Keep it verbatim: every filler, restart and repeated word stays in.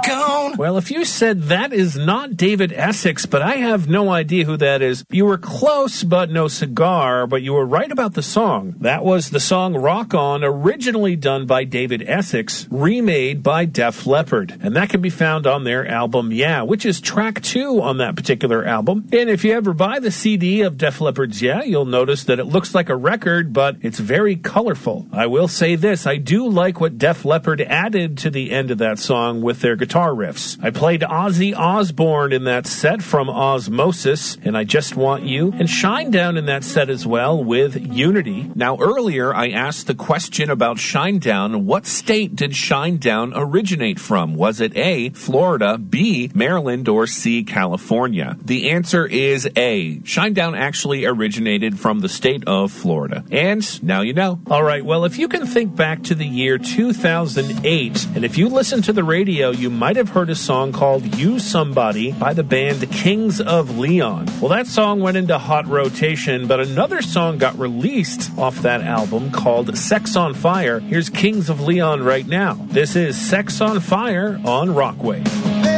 rock on. Well, if you said that is not David Essex, but I have no idea who that is, you were close, but no cigar, but you were right about the song. That was the song Rock On, originally done by David Essex, remade by Def Leppard. And that can be found on their album Yeah, which is track two on that particular album. And if you ever buy the C D of Def Leppard's Yeah, you'll notice that it looks like a record, but it's very colorful. I will say this, I do like what Def Leppard added to the end of that song with their guitar riffs. I played Ozzy Osbourne in that set from Osmosis, and I Just Want You, and Shinedown in that set as well with Unity. Now earlier I asked the question about Shinedown. What state did Shinedown originate from? Was it A, Florida, B, Maryland, or C, California? The answer is A. Shinedown actually originated from the state of Florida. And now you know. Alright, well, if you can think back to the year two thousand eight, and if you listen to the radio, you might have heard a song called You Somebody by the band Kings of Leon. Well, that song went into hot rotation, but another song got released off that album called Sex on Fire. Here's Kings of Leon right now. This is Sex on Fire on Rockwave.